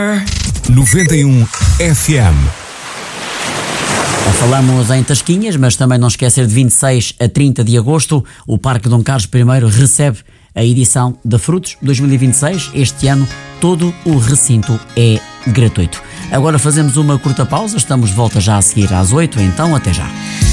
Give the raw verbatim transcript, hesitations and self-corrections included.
noventa e um F M. Falamos em Tasquinhas, mas também não esquecer de vinte e seis a trinta de agosto, o Parque Dom Carlos I recebe a edição da Frutos dois mil e vinte e seis. Este ano todo o recinto é gratuito. Agora fazemos uma curta pausa, estamos de volta já a seguir às oito, então até já.